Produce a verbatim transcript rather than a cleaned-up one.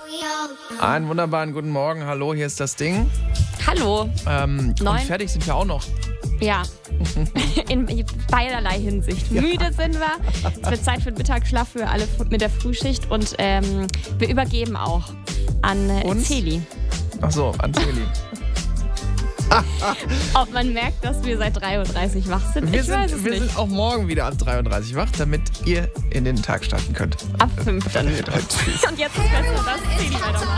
Einen wunderbaren guten Morgen. Hallo, hier ist das Ding. Hallo. Ähm, und Neun. fertig sind wir auch noch. Ja, in beiderlei Hinsicht. Ja. Müde sind wir. Es wird Zeit für den Mittagsschlaf für alle mit der Frühschicht. Und ähm, wir übergeben auch an äh, Uns? Celi. Ach so, an Celi. Ob man merkt, dass wir seit drei Uhr dreißig wach sind, Wir, ich weiß sind, es wir nicht. sind auch morgen wieder ab drei Uhr dreißig wach, damit ihr in den Tag starten könnt. Ab fünf dann. Tschüss. Und jetzt ist besser, dass Celi weitermacht.